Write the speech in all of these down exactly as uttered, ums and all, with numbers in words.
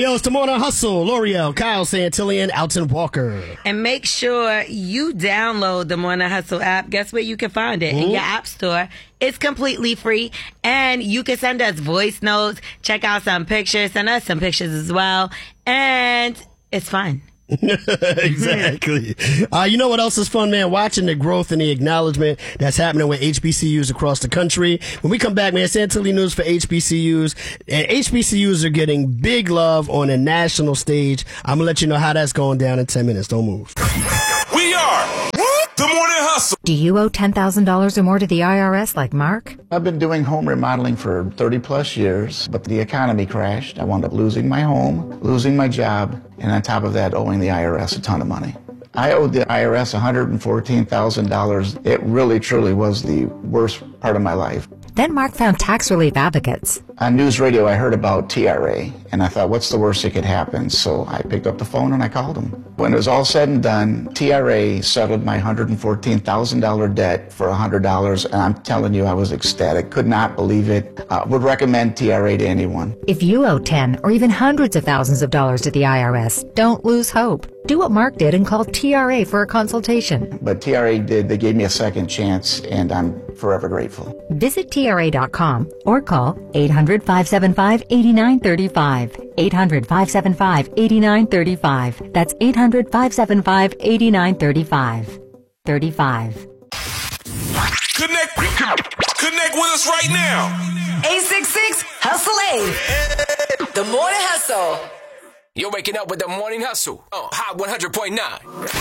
yo, it's the Morning Hustle. L'Oreal, Kyle Santillian, Alton Walker. And make sure you download the Morning Hustle app. Guess where you can find it? Mm-hmm. In your app store. It's completely free. And you can send us voice notes, check out some pictures, send us some pictures as well. And it's fun. Exactly. Uh, you know what else is fun, man? Watching the growth and the acknowledgement that's happening with H B C Us across the country. When we come back, man, Santilli News for H B C Us. And H B C Us are getting big love on a national stage. I'm going to let you know how that's going down in ten minutes. Don't move. We are the Morning Hustle. Do you owe ten thousand dollars or more to the I R S like Mark? I've been doing home remodeling for thirty plus years, but the economy crashed. I wound up losing my home, losing my job, and on top of that, owing the I R S a ton of money. I owed the I R S one hundred fourteen thousand dollars. It really, truly was the worst part of my life. Then Mark found tax relief advocates. On news radio, I heard about T R A, and I thought, what's the worst that could happen? So I picked up the phone and I called them. When it was all said and done, T R A settled my one hundred fourteen thousand dollars debt for one hundred dollars, and I'm telling you, I was ecstatic. Could not believe it. Uh, would recommend T R A to anyone. If you owe ten or even hundreds of thousands of dollars to the I R S, don't lose hope. Do what Mark did and call T R A for a consultation. But T R A did. They gave me a second chance, and I'm forever grateful. Visit T R A dot com or call eight hundred, five seven five, eight nine three five. eight hundred, five seven five, eight nine three five. That's eight hundred, five seven five, eight nine three five. thirty-five. Connect, connect with us right now. eight six six, hustle eight. The Morning Hustle. You're waking up with the Morning Hustle. Oh, Hot one hundred point nine.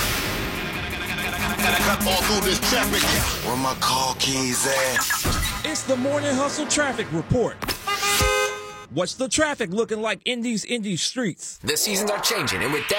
All through this traffic. Where my car keys at? It's the Morning Hustle traffic report. What's the traffic looking like in these indie streets? The seasons are changing, and with that,